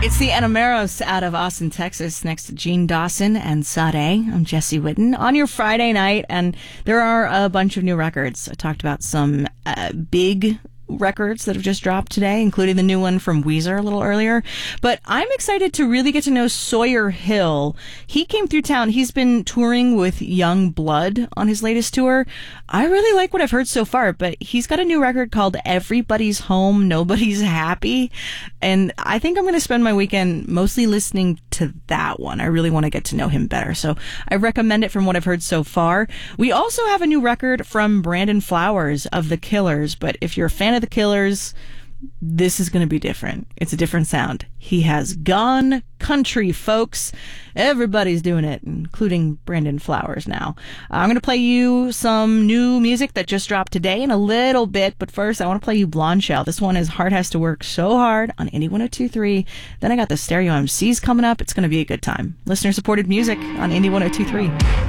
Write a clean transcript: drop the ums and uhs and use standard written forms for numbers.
It's the Enameros out of Austin, Texas, next to Gene Dawson and Sade. I'm Jesse Whitten on your Friday night, and there are a bunch of new records. I talked about some big records that have just dropped today, including the new one from Weezer a little earlier. But I'm excited to really get to know Sawyer Hill. He came through town. He's been touring with Young Blood on his latest tour. I really like what I've heard so far, but he's got a new record called Everybody's Home, Nobody's Happy. And I think I'm going to spend my weekend mostly listening to that one. I really want to get to know him better. So I recommend it from what I've heard so far. We also have a new record from Brandon Flowers of The Killers, but if you're a fan of The Killers, this is going to be different. It's a different sound. He has gone country, folks. Everybody's doing it, including Brandon Flowers now. I'm going to play you some new music that just dropped today in a little bit, but first I want to play you Blonde Shell. This one is Heart Has to Work So Hard on Indie 102.3. Then I got the Stereo MCs coming up. It's going to be a good time. Listener-supported music on Indie 102.3.